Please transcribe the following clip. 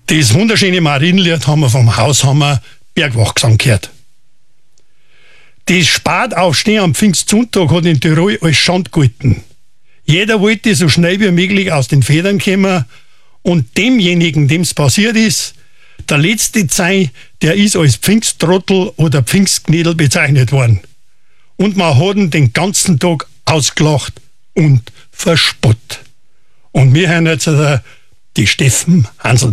Das wunderschöne Marienlied haben wir vom Haushammer Bergwachgesang gehört. Das Spataufstehen am Pfingstsonntag hat in Tirol als Schand gegolten. Jeder wollte so schnell wie möglich aus den Federn kommen und demjenigen, dem es passiert ist, der Letzte sein, der ist als Pfingsttrottel oder Pfingstknädel bezeichnet worden. Und man hat ihn den ganzen Tag ausgelacht und verspottet. Und wir hören jetzt die Steffen Hansel.